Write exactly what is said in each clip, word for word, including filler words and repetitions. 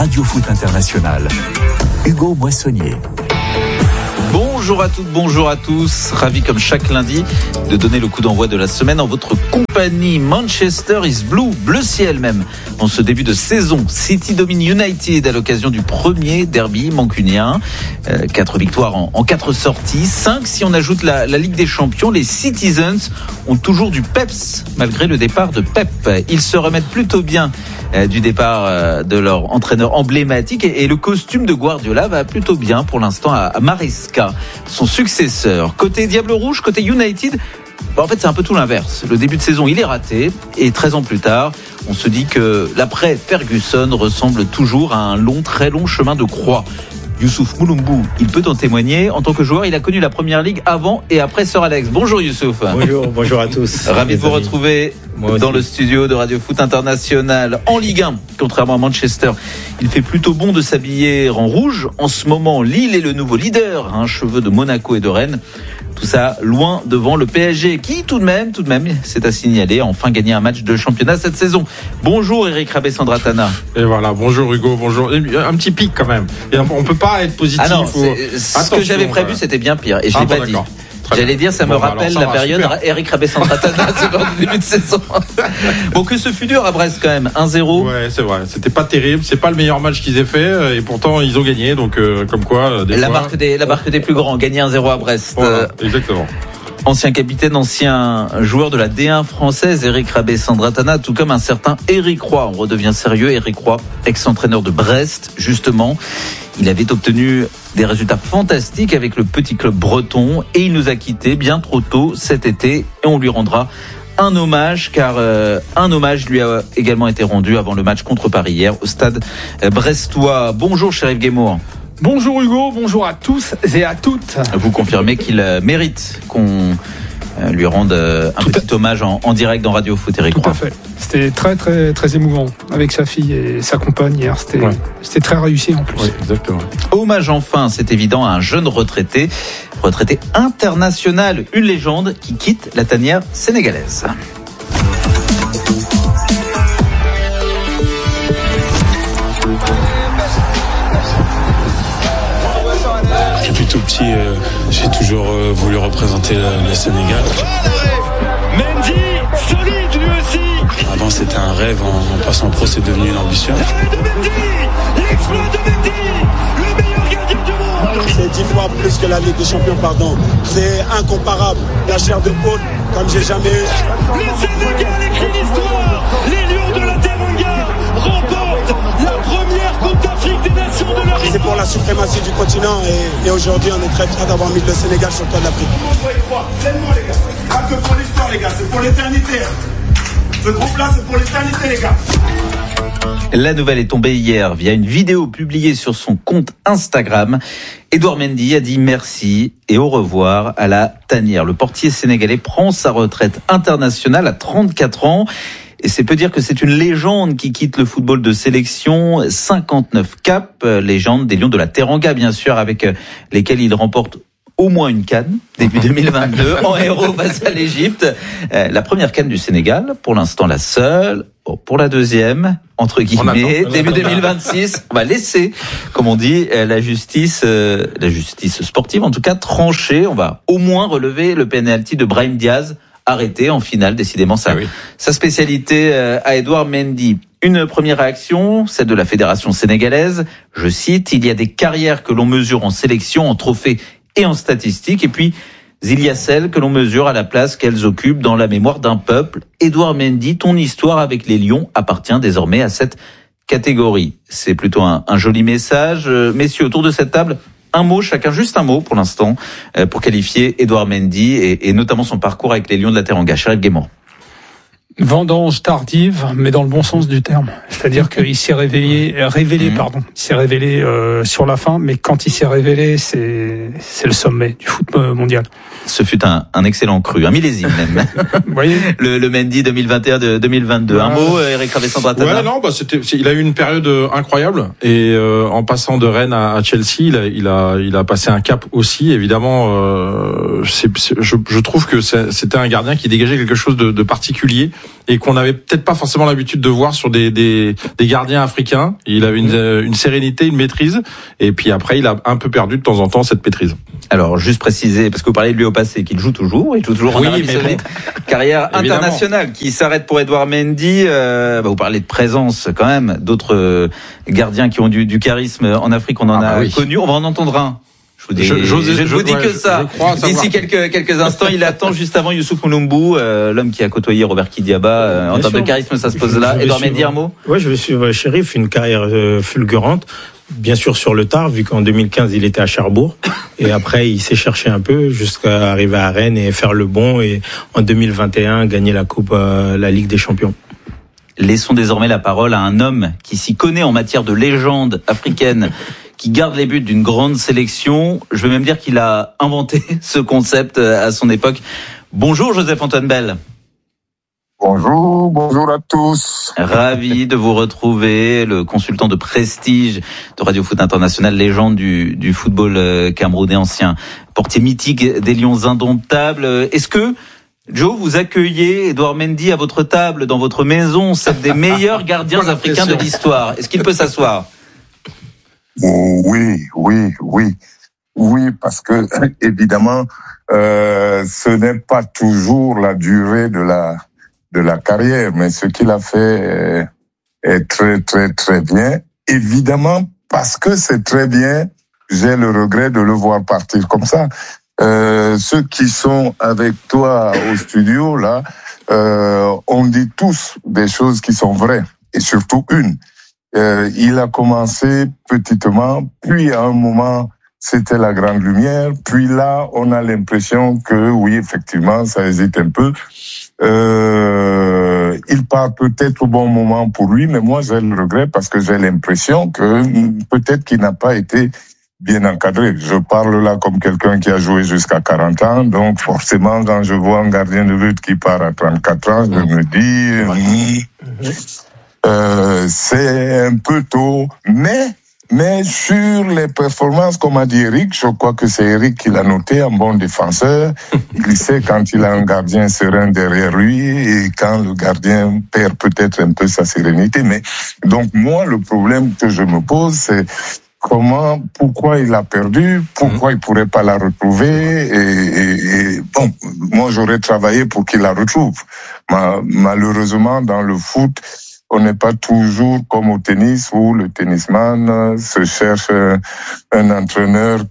Radio Foot International. Hugo Moissonnier. Bonjour à toutes, bonjour à tous. Ravi comme chaque lundi de donner le coup d'envoi de la semaine en votre compagnie. Manchester is blue, bleu ciel même. En ce début de saison, City domine United à l'occasion du premier derby mancunien. Euh, quatre victoires en, en quatre sorties, cinq si on ajoute la, la Ligue des Champions. Les Citizens ont toujours du peps malgré le départ de Pep. Ils se remettent plutôt bien euh, du départ euh, de leur entraîneur emblématique et, et le costume de Guardiola va plutôt bien pour l'instant à, à Maresca, son successeur. Côté Diable Rouge, côté United, bah en fait c'est un peu tout l'inverse. Le début de saison il est raté et treize ans plus tard on se dit que l'après Ferguson ressemble toujours à un long, très long chemin de croix. Youssouf Moulombou, il peut en témoigner. En tant que joueur, il a connu la Première Ligue avant et après Sir Alex. Bonjour Youssouf. Bonjour, bonjour à tous. Ravi de vous amis. retrouver dans le studio de Radio Foot International. En Ligue un, contrairement à Manchester, il fait plutôt bon de s'habiller en rouge. En ce moment, Lille est le nouveau leader, un cheveu de Monaco et de Rennes. Tout ça loin devant le P S G qui tout de même, tout de même, c'est à signaler, a enfin gagné un match de championnat cette saison. Bonjour Eric Rabessandratana. Et voilà, bonjour Hugo, bonjour. Un petit pic quand même. Et on peut pas être positif. Ah non, ou... ce que j'avais prévu, c'était bien pire et je ah l'ai bon, pas d'accord. dit. J'allais dire, ça me bon, rappelle ça la va, période super. Eric Rabessandratana, c'est lors du début de saison. Bon, que ce fut dur à Brest quand même, un zéro. Ouais, c'est vrai. C'était pas terrible. C'est pas le meilleur match qu'ils aient fait. Et pourtant, ils ont gagné. Donc, euh, comme quoi, des la, fois... marque des, la marque des plus grands, gagner un zéro à Brest. Voilà, exactement. Ancien capitaine, ancien joueur de la D un française, Eric Rabessandratana, tout comme un certain Eric Roy. On redevient sérieux. Eric Roy, ex-entraîneur de Brest, justement. Il avait obtenu des résultats fantastiques avec le petit club breton et il nous a quittés bien trop tôt cet été et on lui rendra un hommage car euh, un hommage lui a également été rendu avant le match contre Paris hier au stade brestois. Bonjour Chérif Guémour. Bonjour Hugo, bonjour à tous et à toutes. Vous confirmez qu'il mérite qu'on lui rende un Tout petit à... hommage en, en direct dans Radio Foot, Eric Roy. Tout à fait. C'était très très très émouvant avec sa fille et sa compagne hier. C'était, ouais. c'était très réussi en plus. Oui, exactement. Hommage enfin, c'est évident, à un jeune retraité, retraité international, une légende qui quitte la tanière sénégalaise. Depuis tout petit, euh, j'ai toujours euh, voulu représenter le, le Sénégal. Mendy, solide lui aussi. Avant c'était un rêve, en, en passant pro c'est devenu une ambition. L'arrêt de Mendy, l'exploit de Mendy, le meilleur gardien du monde. C'est dix fois plus que la Ligue des Champions, pardon. C'est incomparable. La chair de poule, comme j'ai jamais eu. Le Sénégal écrit l'histoire. Les Lions de la Teranga remportent la première Coupe d'Afrique des Nations de leur histoire. C'est pour la suprématie du continent et, et aujourd'hui on est très fiers d'avoir mis le Sénégal sur le toit de l'Afrique. Pleinement les gars, pas que pour l'histoire les gars, c'est pour l'éternité. Ce groupe-là c'est pour l'éternité les gars. La nouvelle est tombée hier via une vidéo publiée sur son compte Instagram. Edouard Mendy a dit merci et au revoir à la tanière. Le portier sénégalais prend sa retraite internationale à trente-quatre ans. Et c'est peu dire que c'est une légende qui quitte le football de sélection. cinquante-neuf caps, légende des Lions de la Teranga, bien sûr, avec lesquels il remporte au moins une CAN, début deux mille vingt-deux, en héros face à l'Égypte. Euh, la première CAN du Sénégal, pour l'instant la seule. Bon, pour la deuxième, entre guillemets, début deux mille vingt-six, on va laisser, comme on dit, la justice, euh, la justice sportive, en tout cas, trancher. On va au moins relever le penalty de Brahim Diaz, arrêté en finale, décidément sa, ah oui. sa spécialité euh, à Edouard Mendy. Une première réaction, celle de la fédération sénégalaise. Je cite, il y a des carrières que l'on mesure en sélection, en trophées et en statistiques, et puis il y a celles que l'on mesure à la place qu'elles occupent dans la mémoire d'un peuple. Edouard Mendy, ton histoire avec les Lions appartient désormais à cette catégorie. C'est plutôt un, un joli message. Messieurs, autour de cette table, un mot, chacun, juste un mot pour l'instant, pour qualifier Edouard Mendy et, et notamment son parcours avec les Lions de la Teranga. Chérif Guémour. Vendange tardive, mais dans le bon sens du terme. C'est-à-dire qu'il s'est révélé, révélé, mmh. pardon, il s'est révélé euh, sur la fin, mais quand il s'est révélé, c'est c'est le sommet du foot mondial. Ce fut un, un excellent cru, un millésime même. Oui. Le, le Mendy deux mille vingt et un de deux mille vingt-deux. Un mot, Eric Rabessandratana. Ouais, non, bah c'était, il a eu une période incroyable et euh, en passant de Rennes à, à Chelsea, il a, il a, il a passé un cap aussi. Évidemment, euh, c'est, c'est, je, je trouve que c'est, c'était un gardien qui dégageait quelque chose de, de particulier et qu'on n'avait peut-être pas forcément l'habitude de voir sur des, des, des gardiens africains. Il avait une, une sérénité, une maîtrise, et puis après, il a un peu perdu de temps en temps cette maîtrise. Alors, juste préciser, parce que vous parlez de lui au passé, qu'il joue toujours, il joue toujours oui, en Arabie Saoudite. Bon. Carrière Évidemment. internationale qui s'arrête pour Edouard Mendy. Euh, bah vous parlez de présence quand même, d'autres euh, gardiens qui ont du, du charisme en Afrique, on en ah, a bah oui. connu. On va en entendre un. Je vous dis, je, je, je ne vous dis ouais, que ça. D'ici quelques quelques instants, il attend juste avant Youssouf Moulombou, euh, l'homme qui a côtoyé Robert Kidiaba. Euh, en termes de charisme, ça se pose là. Edouard Mendy, un mot. Oui, je vais suivre Chérif, une carrière euh, fulgurante. Bien sûr sur le tard, vu qu'en deux mille quinze, il était à Cherbourg. Et après, il s'est cherché un peu jusqu'à arriver à Rennes et faire le bon. Et en deux mille vingt et un, gagner la Coupe, euh, la Ligue des Champions. Laissons désormais la parole à un homme qui s'y connaît en matière de légende africaine, qui garde les buts d'une grande sélection. Je vais même dire qu'il a inventé ce concept à son époque. Bonjour Joseph-Antoine Bell. Bonjour, bonjour à tous. Ravi de vous retrouver, le consultant de prestige de Radio Foot International, légende du, du football camerounais, ancien portier mythique des Lions indomptables. Est-ce que, Joe, vous accueillez Edouard Mendy à votre table, dans votre maison, c'est des meilleurs gardiens africains de l'histoire? Est-ce qu'il peut s'asseoir? Oui, oui, oui. Oui, parce que, évidemment, euh, ce n'est pas toujours la durée de la de la carrière, mais ce qu'il a fait est, est très, très, très bien. Évidemment, parce que c'est très bien, j'ai le regret de le voir partir comme ça. Euh, ceux qui sont avec toi au studio, là, euh, on dit tous des choses qui sont vraies, et surtout une. Euh, il a commencé petitement, puis à un moment, c'était la grande lumière, puis là, on a l'impression que, oui, effectivement, ça hésite un peu. Euh, il part peut-être au bon moment pour lui, mais moi j'ai le regret parce que j'ai l'impression que peut-être qu'il n'a pas été bien encadré. Je parle là comme quelqu'un qui a joué jusqu'à quarante ans, donc forcément quand je vois un gardien de but qui part à trente-quatre ans, je me dis euh, c'est un peu tôt, mais Mais sur les performances, comme a dit Eric, je crois que c'est Eric qui l'a noté, un bon défenseur. Il sait quand il a un gardien serein derrière lui et quand le gardien perd peut-être un peu sa sérénité. Mais donc moi, le problème que je me pose, c'est comment, pourquoi il a perdu, pourquoi il pourrait pas la retrouver. Et, et, et bon, moi j'aurais travaillé pour qu'il la retrouve. Ma, malheureusement, dans le foot, on n'est pas toujours comme au tennis où le tennisman se cherche un entraîneur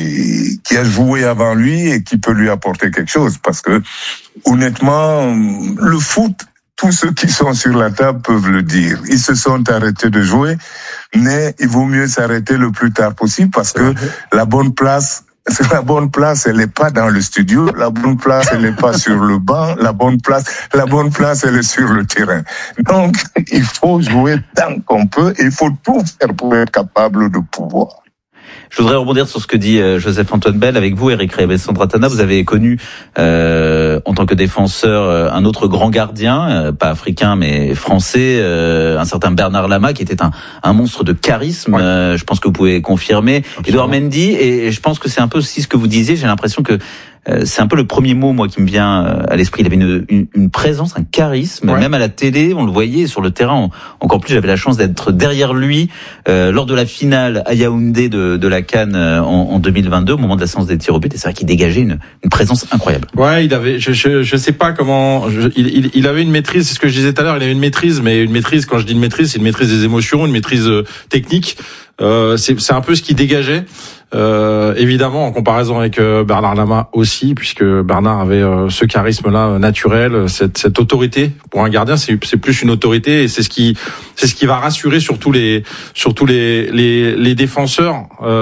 qui qui a joué avant lui et qui peut lui apporter quelque chose. Parce que honnêtement, le foot, tous ceux qui sont sur la table peuvent le dire. Ils se sont arrêtés de jouer, mais il vaut mieux s'arrêter le plus tard possible parce que la bonne place, la bonne place, elle n'est pas dans le studio. La bonne place, elle n'est pas sur le banc. La bonne place, la bonne place, elle est sur le terrain. Donc, il faut jouer tant qu'on peut. Et il faut tout faire pour être capable de pouvoir. Je voudrais rebondir sur ce que dit euh, Joseph-Antoine Bell. Avec vous, Eric Rabessandratana, vous avez connu euh, en tant que défenseur euh, un autre grand gardien, euh, pas africain mais français, euh, un certain Bernard Lama, qui était un, un monstre de charisme. Ouais. Euh, je pense que vous pouvez confirmer. Edouard Mendy, et, et je pense que c'est un peu aussi ce que vous disiez. J'ai l'impression que euh, c'est un peu le premier mot, moi, qui me vient à l'esprit. Il avait une, une, une présence, un charisme, ouais. Même à la télé, on le voyait sur le terrain. Encore plus, j'avais la chance d'être derrière lui euh, lors de la finale à Yaoundé de, de la CAN en, en deux mille vingt-deux, au moment de la séance des tirs au but. Et c'est vrai qu'il dégageait une, une présence incroyable. Ouais, il avait, je, je, je sais pas comment, je, il, il, il avait une maîtrise. C'est ce que je disais tout à l'heure. Il avait une maîtrise, mais une maîtrise. Quand je dis une maîtrise, c'est une maîtrise des émotions, une maîtrise euh, technique. Euh, c'est, c'est un peu ce qui dégageait. Euh, évidemment, en comparaison avec euh, Bernard Lama aussi, puisque Bernard avait euh, ce charisme-là euh, naturel, cette, cette autorité. Pour un gardien, c'est, c'est plus une autorité, et c'est ce qui, c'est ce qui va rassurer surtout les, surtout les, les, les défenseurs.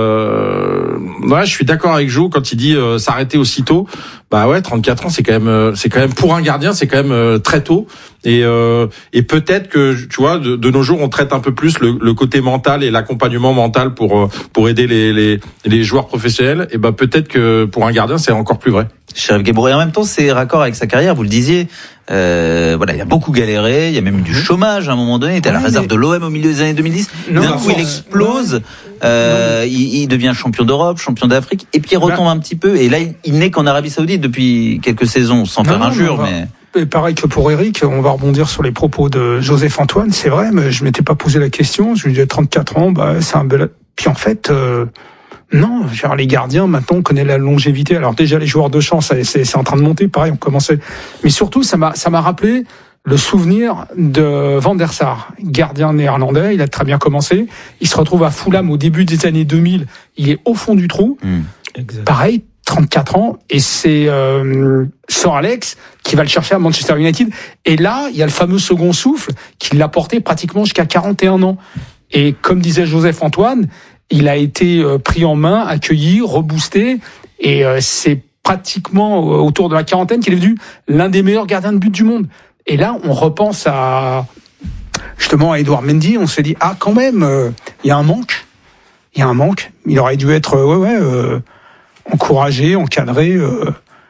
Euh, ouais, je suis d'accord avec Joe quand il dit euh, s'arrêter aussitôt. Bah ouais, trente-quatre ans, c'est quand même, euh, c'est quand même pour un gardien, c'est quand même euh, très tôt. Et, euh, et peut-être que, tu vois, de, de nos jours, on traite un peu plus le, le côté mental et l'accompagnement mental pour pour aider les les, les joueurs professionnels. Et ben peut-être que pour un gardien, c'est encore plus vrai. Chérif Guebbouri. Et en même temps, c'est raccord avec sa carrière, vous le disiez. Euh, voilà, il a beaucoup galéré, il y a même eu du chômage à un moment donné, il était à la ouais, réserve mais... de l'O M au milieu des années deux mille dix. Non, d'un coup, il explose, euh, il, il devient champion d'Europe, champion d'Afrique, et puis il retombe bah... un petit peu. Et là, il, il n'est qu'en Arabie Saoudite depuis quelques saisons, sans non, faire injure, mais... Et pareil que pour Eric, on va rebondir sur les propos de Joseph Antoine, c'est vrai, mais je m'étais pas posé la question, je lui disais trente-quatre ans, bah, c'est un bel... Puis en fait... Euh... Non, genre les gardiens, maintenant on connaît la longévité. Alors déjà les joueurs de champ, c'est, c'est, c'est en train de monter, pareil, on commençait. Mais surtout, ça m'a, ça m'a rappelé le souvenir de Van der Sar, gardien néerlandais. Il a très bien commencé. Il se retrouve à Fulham au début des années deux mille. Il est au fond du trou. Mmh, pareil, trente-quatre ans. Et c'est euh, Sir Alex qui va le chercher à Manchester United. Et là, il y a le fameux second souffle qui l'a porté pratiquement jusqu'à quarante et un ans. Et comme disait Joseph Antoine, il a été pris en main, accueilli, reboosté, et c'est pratiquement autour de la quarantaine qu'il est devenu l'un des meilleurs gardiens de but du monde. Et là, on repense à justement à Edouard Mendy, on s'est dit ah quand même, il y a un manque, il y a un manque. Il aurait dû être ouais ouais euh, encouragé, encadré. Euh,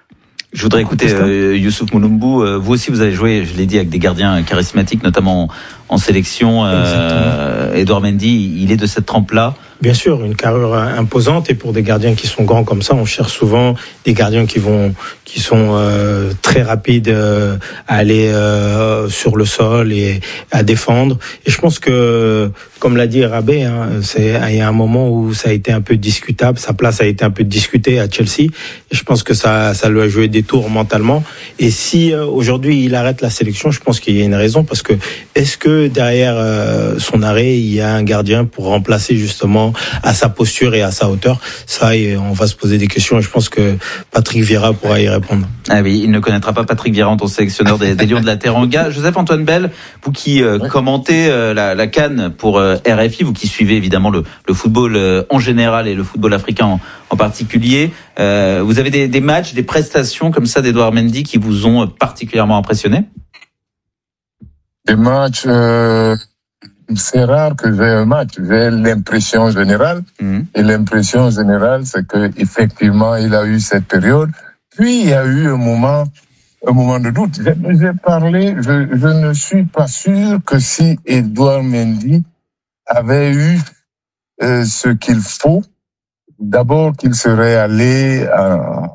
Je voudrais écouter euh, Youssouf Mouloumbou. Euh, vous aussi, vous avez joué, je l'ai dit, avec des gardiens charismatiques, notamment en sélection. Euh, Edouard Mendy, il est de cette trempe-là. Bien sûr, une carrure imposante, et pour des gardiens qui sont grands comme ça, on cherche souvent des gardiens qui vont, qui sont euh, très rapides euh, à aller euh, sur le sol et à défendre. Et je pense que, comme l'a dit Rabé, hein, c'est il y a un moment où ça a été un peu discutable, sa place a été un peu discutée à Chelsea. Et je pense que ça, ça lui a joué des tours mentalement. Et si euh, aujourd'hui il arrête la sélection, je pense qu'il y a une raison, parce que est-ce que derrière euh, son arrêt, il y a un gardien pour remplacer justement à sa posture et à sa hauteur? Ça, et on va se poser des questions, et je pense que Patrick Vieira pourra y répondre. Ah oui, il ne connaîtra pas Patrick Vieira en tant que sélectionneur des, des Lions de la Teranga. Joseph-Antoine Bell, vous qui euh, oui. commentez euh, la, la CAN pour euh, R F I, vous qui suivez évidemment le, le football euh, en général et le football africain en, en particulier, euh, vous avez des, des matchs, des prestations comme ça d'Edouard Mendy qui vous ont particulièrement impressionné? Des matchs... Euh... C'est rare que j'ai un match. J'ai l'impression générale. Mmh. Et l'impression générale, c'est que effectivement, il a eu cette période. Puis, il y a eu un moment, un moment de doute. J'ai, j'ai parlé, je, je ne suis pas sûr que si Edouard Mendy avait eu euh, ce qu'il faut, d'abord qu'il serait allé à,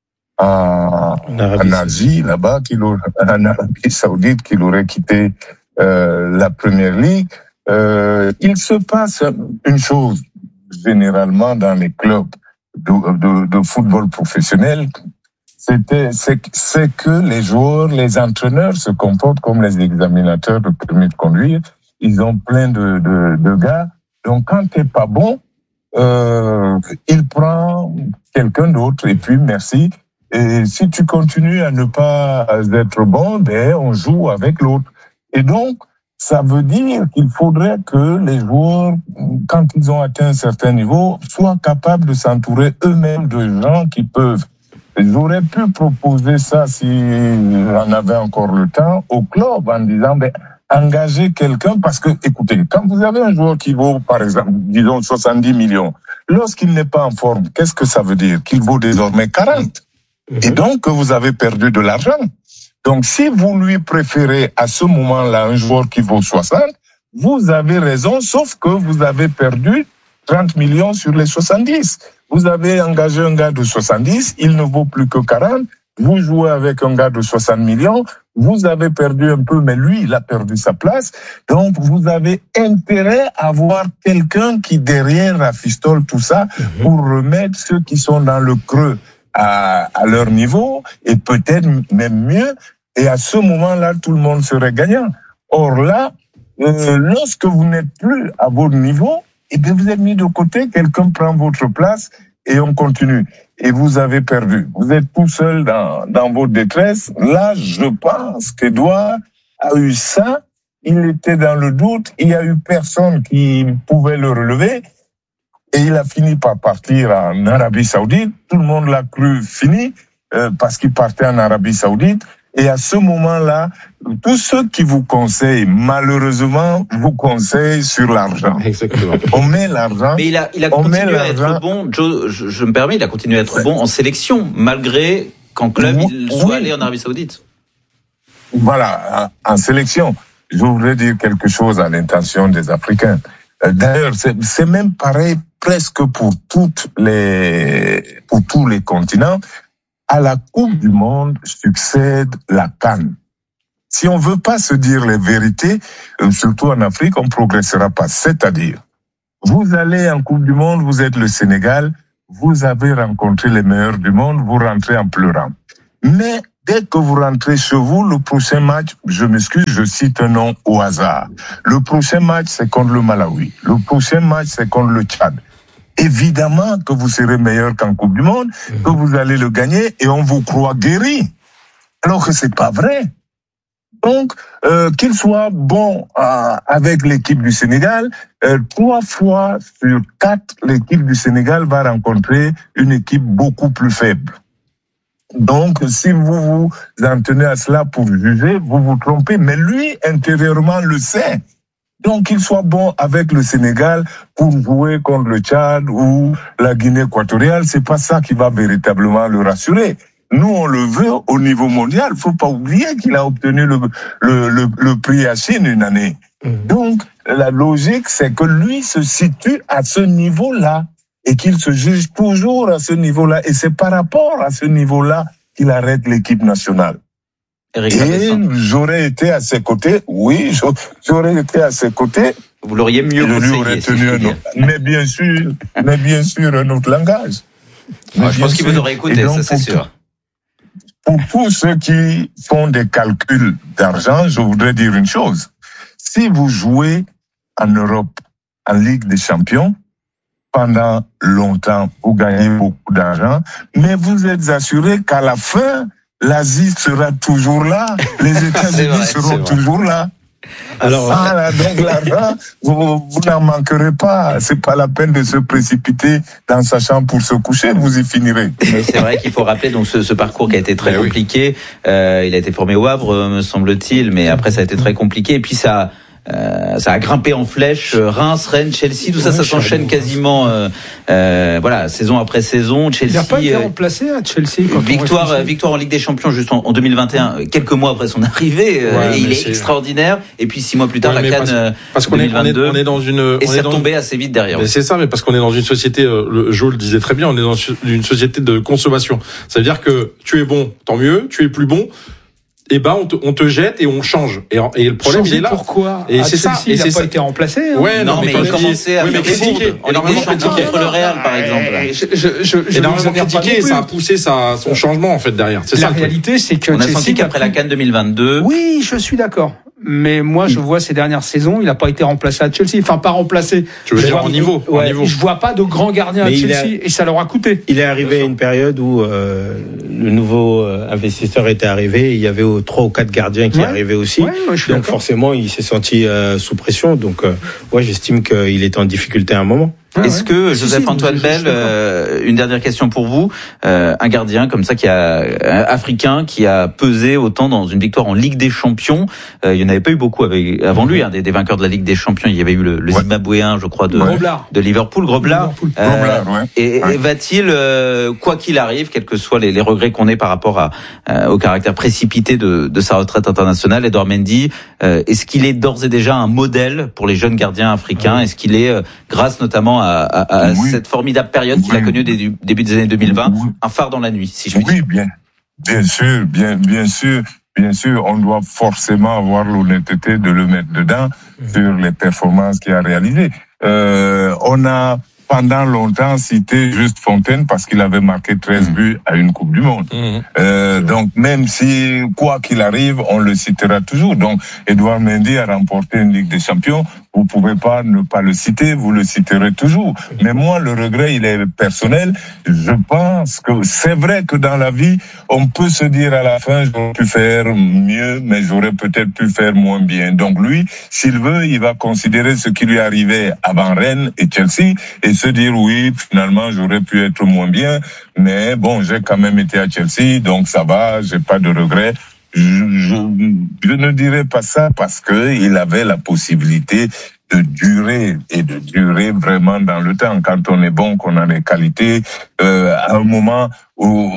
à, en Arabie, en Asie, là-bas, qu'il aurait, en Arabie Saoudite, qu'il aurait quitté euh, la Première Ligue. Euh, il se passe une chose généralement dans les clubs de, de, de football professionnel, c'était, c'est, c'est que les joueurs, les entraîneurs se comportent comme les examinateurs de permis de conduire. Ils ont plein de, de, de gars. Donc quand t'es pas bon, euh, il prend quelqu'un d'autre et puis merci. Et si tu continues à ne pas être bon, ben on joue avec l'autre. Et donc ça veut dire qu'il faudrait que les joueurs, quand ils ont atteint un certain niveau, soient capables de s'entourer eux-mêmes de gens qui peuvent. J'aurais pu proposer ça, si on avait encore le temps, au club, en disant, ben, engagez quelqu'un, parce que, écoutez, quand vous avez un joueur qui vaut, par exemple, disons, soixante-dix millions, lorsqu'il n'est pas en forme, qu'est-ce que ça veut dire? Qu'il vaut désormais quarante. Et donc, que vous avez perdu de l'argent. Donc, si vous lui préférez à ce moment-là un joueur qui vaut soixante, vous avez raison, sauf que vous avez perdu trente millions sur les soixante-dix. Vous avez engagé un gars de soixante-dix, il ne vaut plus que quarante. Vous jouez avec un gars de soixante millions, vous avez perdu un peu, mais lui, il a perdu sa place. Donc, vous avez intérêt à avoir quelqu'un qui derrière rafistole tout ça pour remettre ceux qui sont dans le creux à, à leur niveau, et peut-être même mieux. Et à ce moment-là, tout le monde serait gagnant. Or là, euh, lorsque vous n'êtes plus à votre niveau, et bien vous êtes mis de côté, quelqu'un prend votre place et on continue. Et vous avez perdu. Vous êtes tout seul dans, dans votre détresse. Là, je pense qu'Edouard a eu ça. Il était dans le doute. Il y a eu personne qui pouvait le relever. Et il a fini par partir en Arabie Saoudite. Tout le monde l'a cru fini euh, parce qu'il partait en Arabie Saoudite. Et à ce moment-là, tous ceux qui vous conseillent, malheureusement, vous conseillent sur l'argent. Exactement. On met l'argent. Mais il a, il a continué à être bon, Joe, je, je me permets, il a continué à être bon en sélection, malgré qu'en club, oui, il soit oui. allé en Arabie Saoudite. Voilà, en sélection. Je voudrais dire quelque chose à l'intention des Africains. D'ailleurs, c'est, c'est même pareil presque pour toutes les, pour tous les continents. À la Coupe du Monde succède la CAN. Si on veut pas se dire les vérités, surtout en Afrique, on progressera pas. C'est-à-dire, vous allez en Coupe du Monde, vous êtes le Sénégal, vous avez rencontré les meilleurs du monde, vous rentrez en pleurant. Mais dès que vous rentrez chez vous, le prochain match, je m'excuse, je cite un nom au hasard. Le prochain match, c'est contre le Malawi. Le prochain match, c'est contre le Tchad. Évidemment que vous serez meilleur qu'en Coupe du Monde, que vous allez le gagner et on vous croit guéri. Alors que c'est pas vrai. Donc, euh, qu'il soit bon euh, avec l'équipe du Sénégal, euh, trois fois sur quatre, l'équipe du Sénégal va rencontrer une équipe beaucoup plus faible. Donc, si vous vous en tenez à cela pour juger, vous vous trompez. Mais lui, intérieurement, le sait. Donc, qu'il soit bon avec le Sénégal pour jouer contre le Tchad ou la Guinée équatoriale, c'est pas ça qui va véritablement le rassurer. Nous, on le veut au niveau mondial. Faut pas oublier qu'il a obtenu le, le, le, le prix à Chine une année. Mmh. Donc, la logique, c'est que lui se situe à ce niveau-là et qu'il se juge toujours à ce niveau-là. Et c'est par rapport à ce niveau-là qu'il arrête l'équipe nationale. Eric et Laressan. J'aurais été à ses côtés, oui, j'aurais été à ses côtés. Vous l'auriez mieux conseillé. conseillé. Aurait tenu un autre, mais bien sûr, mais bien sûr, un autre langage. Ah, je pense qu'il vous aurait écouté, donc, ça c'est sûr. Pour tous ceux qui font des calculs d'argent, je voudrais dire une chose. Si vous jouez en Europe, en Ligue des Champions, pendant longtemps, vous gagnez beaucoup d'argent, mais vous êtes assuré qu'à la fin, l'Asie sera toujours là, les États-Unis vrai, seront toujours là. Alors, ah, là, donc l'argent, vous, vous n'en manquerez pas. C'est pas la peine de se précipiter dans sa chambre pour se coucher, vous y finirez. Mais c'est vrai qu'il faut rappeler donc ce, ce parcours qui a été très mais compliqué. Oui. Euh, il a été formé au Havre, me semble-t-il, mais après ça a été très compliqué. Et puis ça. Euh, ça a grimpé en flèche, Reims, Rennes, Chelsea, tout ça, ouais, ça s'enchaîne quasiment, euh, euh, voilà, saison après saison. Chelsea. Il n'a pas été remplacé à Chelsea. Quand victoire, on victoire en Ligue des Champions juste en, en deux mille vingt et un, quelques mois après son arrivée. Ouais, euh, et il est, est extraordinaire. Et puis six mois plus tard, ouais, la CAN parce qu'on est, on est, on est dans une, et on c'est est dans, retombé assez vite derrière. Mais c'est ça, mais parce qu'on est dans une société, euh, Joe le disait très bien, on est dans une société de consommation. Ça veut dire que tu es bon, tant mieux, tu es plus bon. Et ben on te, on te jette et on change et, et le problème Changer il est là. Pourquoi et c'est Chelsea, ça et il c'est n'a pas ça. été remplacé. Hein. Ouais non, non mais, mais il commençait à oui, mais critiquer énormément critiqué contre le Real par exemple. Je je je, je énormément critiqué, ça a poussé sa son changement en fait derrière. C'est la ça, réalité, c'est que on a senti qu'après la CAN deux mille vingt-deux. Oui, je suis d'accord. Mais moi, je vois ces dernières saisons, il n'a pas été remplacé à Chelsea. Enfin, pas remplacé. Tu veux dire en niveau, ouais, en niveau. Je vois pas de grands gardiens à Chelsea a, et ça leur a coûté. Il est arrivé à une période où euh, le nouveau euh, investisseur était arrivé. Et il y avait euh, trois ou quatre gardiens qui ouais. arrivaient aussi. Ouais, ouais, donc forcément, il s'est senti euh, sous pression. Donc, euh, ouais, j'estime qu'il était en difficulté à un moment. Ah Est-ce ouais. que Joseph-Antoine si, si, Bell, euh, une dernière question pour vous, euh, un gardien comme ça qui a euh, africain qui a pesé autant dans une victoire en Ligue des Champions, euh, il n'y en avait pas eu beaucoup avec, avant lui, hein, des, des vainqueurs de la Ligue des Champions. Il y avait eu le, le ouais. Zimbabwéen, je crois, de, de Liverpool, Grobler. Euh, ouais. Et, ouais. et va-t-il, euh, quoi qu'il arrive, quels que soient les, les regrets qu'on ait par rapport à, euh, au caractère précipité de, de sa retraite internationale, Edouard Mendy, euh, est-ce qu'il est d'ores et déjà un modèle pour les jeunes gardiens africains? Ouais. Est-ce qu'il est, euh, grâce notamment à à, à oui. cette formidable période qu'il oui. a connue dès début des années deux mille vingt, oui. un phare dans la nuit, si je puis dire. Oui, bien, bien sûr, bien, bien sûr, bien sûr, on doit forcément avoir l'honnêteté de le mettre dedans mmh. sur les performances qu'il a réalisées. Euh, on a pendant longtemps cité juste Fontaine parce qu'il avait marqué treize mmh. buts à une Coupe du Monde. Mmh. Euh, donc même si, quoi qu'il arrive, on le citera toujours. Donc Edouard Mendy a remporté une Ligue des Champions. Vous pouvez pas ne pas le citer, vous le citerez toujours. Mais moi, le regret, il est personnel. Je pense que c'est vrai que dans la vie, on peut se dire à la fin, j'aurais pu faire mieux, mais j'aurais peut-être pu faire moins bien. Donc lui, s'il veut, il va considérer ce qui lui arrivait avant Rennes et Chelsea et se dire oui, finalement, j'aurais pu être moins bien, mais bon, j'ai quand même été à Chelsea, donc ça va, j'ai pas de regrets. Je, je, je ne dirais pas ça parce que il avait la possibilité de durer et de durer vraiment dans le temps. Quand on est bon, qu'on a les qualités, euh, à un moment où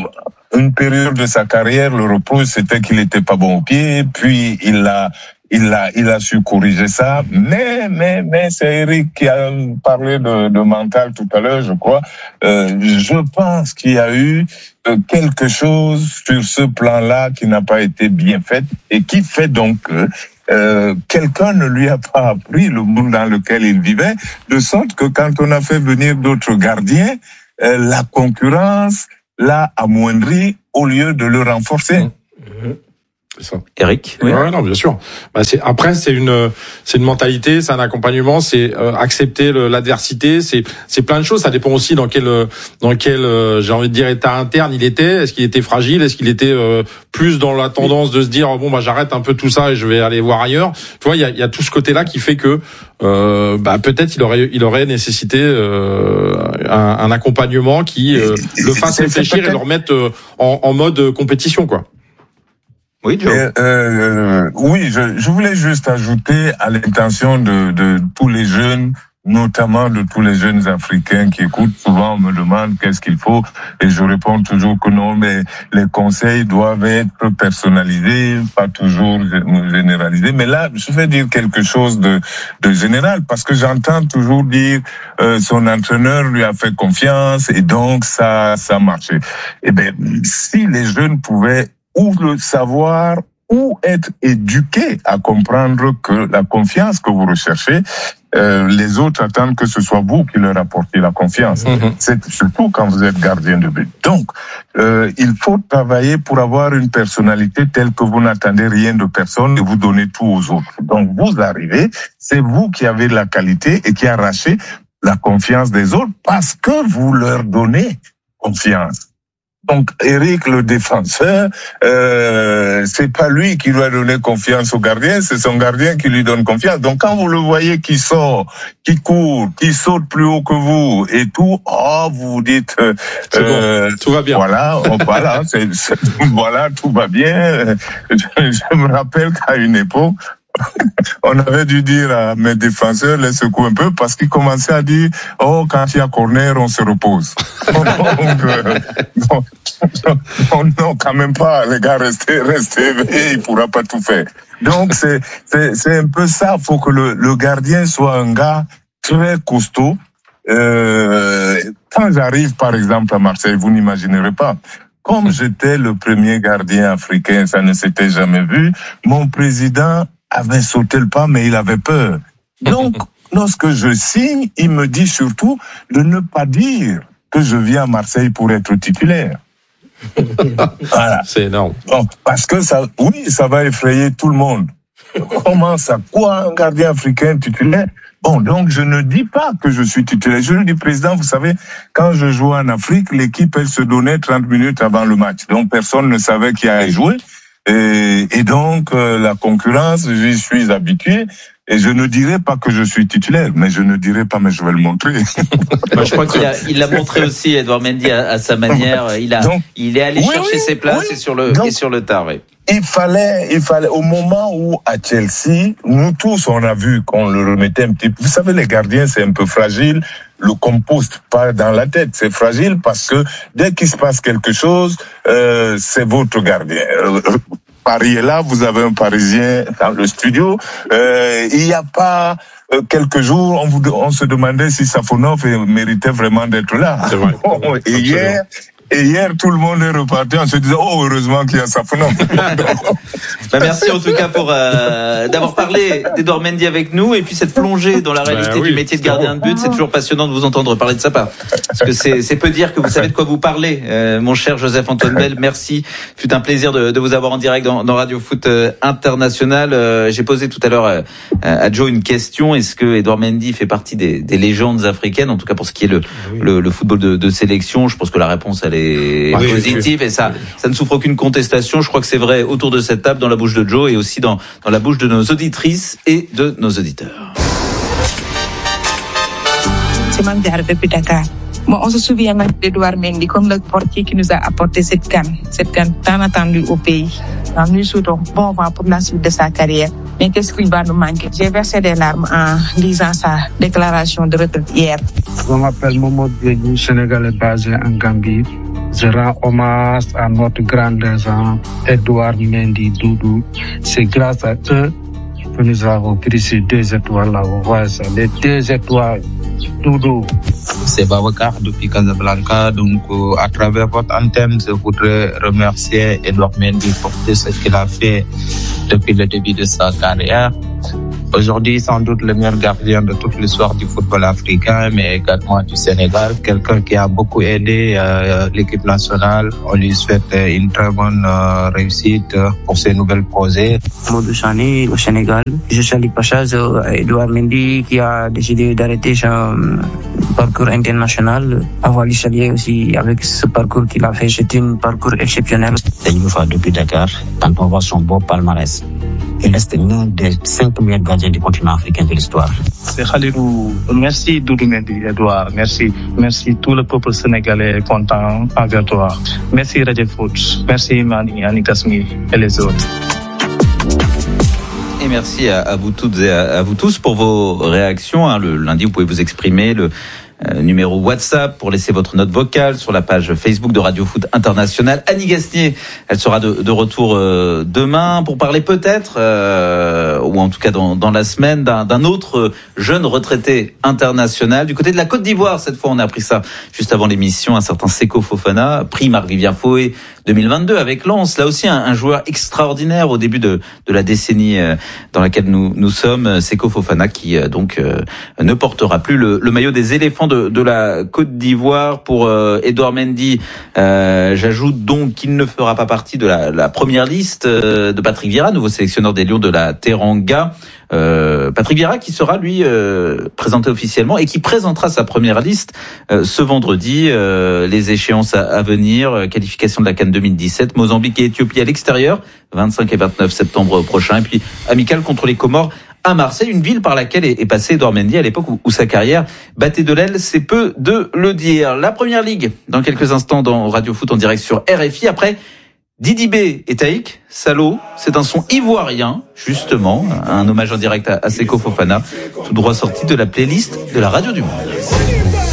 une période de sa carrière, le reproche c'était qu'il était pas bon au pied, puis il a Il a, il a su corriger ça, mais, mais, mais c'est Eric qui a parlé de, de mental tout à l'heure, je crois. Euh, je pense qu'il y a eu quelque chose sur ce plan-là qui n'a pas été bien fait et qui fait donc que euh, quelqu'un ne lui a pas appris le monde dans lequel il vivait, de sorte que quand on a fait venir d'autres gardiens, euh, la concurrence l'a amoindri au lieu de le renforcer. Mmh. C'est ça. Eric. Oui, ouais, non, bien sûr. Bah, c'est après c'est une c'est une mentalité, c'est un accompagnement, c'est euh, accepter le, l'adversité, c'est c'est plein de choses. Ça dépend aussi dans quel dans quel euh, j'ai envie de dire état interne il était. Est-ce qu'il était fragile? Est-ce qu'il était euh, plus dans la tendance de se dire bon bah j'arrête un peu tout ça et je vais aller voir ailleurs. Tu vois, il y a il y a tout ce côté-là qui fait que euh, bah peut-être il aurait il aurait nécessité euh, un, un accompagnement qui euh, le fasse réfléchir et le remette euh, en, en mode compétition quoi. Oui, Joe. Euh, euh, oui, je, je voulais juste ajouter à l'intention de, de tous les jeunes, notamment de tous les jeunes Africains qui écoutent. Souvent, on me demande qu'est-ce qu'il faut, et je réponds toujours que non, mais les conseils doivent être personnalisés, pas toujours généralisés. Mais là, je vais dire quelque chose de, de général, parce que j'entends toujours dire euh, son entraîneur lui a fait confiance et donc ça, ça a marché. Eh bien, si les jeunes pouvaient ou le savoir, ou être éduqués à comprendre que la confiance que vous recherchez, euh, les autres attendent que ce soit vous qui leur apportez la confiance. Mm-hmm. C'est surtout quand vous êtes gardien de but. Donc, euh, il faut travailler pour avoir une personnalité telle que vous n'attendez rien de personne et vous donnez tout aux autres. Donc, vous arrivez, c'est vous qui avez la qualité et qui arrachez la confiance des autres parce que vous leur donnez confiance. Donc, Eric, le défenseur, euh, c'est pas lui qui lui a donné confiance au gardien, c'est son gardien qui lui donne confiance. Donc, quand vous le voyez qui sort, qui court, qui saute plus haut que vous et tout, oh, vous vous dites, euh, c'est bon, tout va bien. Voilà, oh, voilà, c'est, c'est, voilà, tout va bien. Je, je me rappelle qu'à une époque, on avait dû dire à mes défenseurs, les secouer un peu, parce qu'ils commençaient à dire, oh, quand il y a corner, on se repose. Donc, euh, non, non, non, quand même pas, les gars, restez, restez éveillés, il pourra pas tout faire. Donc, c'est, c'est, c'est un peu ça. Faut que le, le gardien soit un gars très costaud. Euh, quand j'arrive, par exemple, à Marseille, vous n'imaginerez pas. Comme j'étais le premier gardien africain, ça ne s'était jamais vu, mon président avait sauté le pas, mais il avait peur. Donc, lorsque je signe, il me dit surtout de ne pas dire que je viens à Marseille pour être titulaire. Voilà. C'est énorme. Bon, parce que ça, oui, ça va effrayer tout le monde. Comment ça? Quoi, un gardien africain titulaire? Bon, donc je ne dis pas que je suis titulaire. Je le dis, président, vous savez, quand je jouais en Afrique, l'équipe, elle se donnait trente minutes avant le match. Donc personne ne savait qui allait jouer. Et, et donc, euh, la concurrence, j'y suis habitué. Et je ne dirai pas que je suis titulaire, mais je ne dirai pas, mais je vais le montrer. Moi, je crois qu'il a, il l'a montré aussi, Edouard Mendy, à, à sa manière. Il a, donc, il est allé oui, chercher oui, ses places oui. et sur le, donc, et sur le tard, oui. Il fallait, il fallait, au moment où, à Chelsea, nous tous, on a vu qu'on le remettait un petit peu. Vous savez, les gardiens, c'est un peu fragile. Le compost pas dans la tête, c'est fragile parce que dès qu'il se passe quelque chose, euh, c'est votre gardien. Paris est là, vous avez un Parisien dans le studio. Euh, il n'y a pas euh, quelques jours, on, vous, on se demandait si Safonov méritait vraiment d'être là. C'est vrai. Et hier, et hier, tout le monde est reparti en se disant, oh, heureusement qu'il y a Safonov. Bah, merci en tout cas pour euh, d'avoir parlé d'Edouard Mendy avec nous et puis cette plongée dans la réalité bah, oui, du métier de gardien de but. C'est toujours passionnant de vous entendre parler de sa part. Parce que c'est, c'est peu dire que vous savez de quoi vous parlez, euh, mon cher Joseph-Antoine Bell. Merci. Fut un plaisir de, de vous avoir en direct dans, dans Radio Foot euh, International. Euh, j'ai posé tout à l'heure euh, à Joe une question. Est-ce que Edouard Mendy fait partie des, des légendes africaines, en tout cas pour ce qui est le, oui. le, le football de, de sélection? Je pense que la réponse elle est oui, positive oui. et ça, ça ne souffre aucune contestation. Je crois que c'est vrai autour de cette table, dans la bouche de Joe et aussi dans, dans la bouche de nos auditrices et de nos auditeurs. C'est Mme Diarra depuis Dakar. Bon, on se souvient d'Edouard Mendy comme le portier qui nous a apporté cette canne, cette canne tant attendue au pays. Alors, nous souhaitons bon vent pour la suite de sa carrière. Mais qu'est-ce qu'il va nous manquer? J'ai versé des larmes en lisant sa déclaration de retraite hier. Je m'appelle Momo Diédhiou, Sénégalais basé en Gambie. Je rends hommage à notre grand agent, Edouard Mendy Doudou. C'est grâce à eux que nous avons pris ces deux étoiles-là. Vous voyez ça, les deux étoiles. Doudou. C'est Babacar depuis Casablanca. Donc, euh, à travers votre antenne, je voudrais remercier Edouard Mendy pour tout ce qu'il a fait depuis le début de sa carrière. Aujourd'hui, sans doute le meilleur gardien de toute l'histoire du football africain, mais également du Sénégal. Quelqu'un qui a beaucoup aidé euh, l'équipe nationale. On lui souhaite une très bonne euh, réussite pour ses nouveaux projets. Modou Chani au Sénégal. Je salue passage à Edouard Mendy qui a décidé d'arrêter son parcours international. Avoir lui saluer aussi avec ce parcours qu'il a fait. C'est un parcours exceptionnel. C'est une fois depuis Dakar, quand on voit son beau palmarès. Il reste l'un des cinq meilleurs gardiens du continent africain de l'histoire. C'est Khalilou. Merci Doudou Mendy, Edouard. Merci. Merci tout le peuple sénégalais est content envers toi. Merci Radio Foot. Merci Mani, Annie Kasmi et les autres. Et merci à, à vous toutes et à, à vous tous pour vos réactions. Hein. Le lundi, vous pouvez vous exprimer. Le Euh, numéro WhatsApp pour laisser votre note vocale sur la page Facebook de Radio Foot International. Annie Gasnier, elle sera de, de retour euh, demain pour parler peut-être, euh, ou en tout cas dans, dans la semaine, d'un, d'un autre jeune retraité international du côté de la Côte d'Ivoire. Cette fois, on a appris ça juste avant l'émission, un certain Seko Fofana, prix Marc-Vivien Foé deux mille vingt-deux avec Lens. Là aussi, un, un joueur extraordinaire au début de, de la décennie euh, dans laquelle nous, nous sommes. Seko Fofana qui euh, donc euh, ne portera plus le, le maillot des éléphants De, de la Côte d'Ivoire. Pour euh, Edouard Mendy, euh, j'ajoute donc qu'il ne fera pas partie de la, la première liste euh, de Patrick Vieira, nouveau sélectionneur des Lions de la Teranga. Euh, Patrick Vieira qui sera lui euh, présenté officiellement et qui présentera sa première liste euh, ce vendredi. Euh, les échéances à, à venir, euh, qualification de la CAN deux mille dix-sept, Mozambique et Éthiopie à l'extérieur, vingt-cinq et vingt-neuf septembre prochain, et puis amical contre les Comores à Marseille, une ville par laquelle est passé Edouard Mendy à l'époque où, où sa carrière battait de l'aile, c'est peu de le dire. La Première Ligue, dans quelques instants dans Radio Foot en direct sur R F I. Après Didi B et Taïk Salo, c'est un son ivoirien, justement, un hommage en direct à, à Seko Fofana, tout droit sorti de la playlist de la Radio du Monde.